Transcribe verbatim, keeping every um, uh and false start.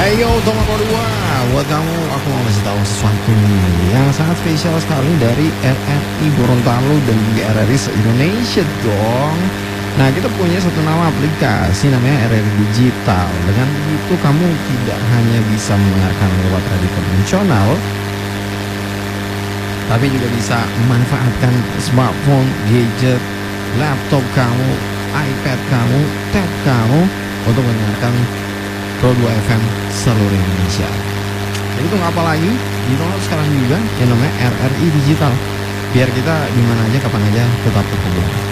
Ayo Toma Dua, buat kamu aku mau kasih tahu sesuatu nih yang sangat spesial sekali dari R R I Gorontalo dan juga R R I se-Indonesia dong. Nah, kita punya satu nama aplikasi namanya R R I Digital. Dengan itu kamu tidak hanya bisa mendengarkan lewat radio konvensional, tapi juga bisa memanfaatkan smartphone, gadget, laptop kamu, iPad kamu, tab kamu untuk mendengarkan Pro dua F M seluruh Indonesia. Jadi tunggu apa lagi? Di-download sekarang juga yang namanya R R I Digital. Biar kita dimana aja, kapan aja tetap terhubung.